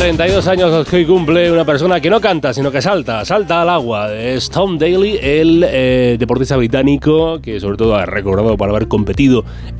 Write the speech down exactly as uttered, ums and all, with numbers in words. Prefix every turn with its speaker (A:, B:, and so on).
A: treinta y dos años los que hoy cumple una persona que no canta, sino que salta, salta al agua. Es Tom Daley, el eh, deportista británico que sobre todo ha recordado por haber competido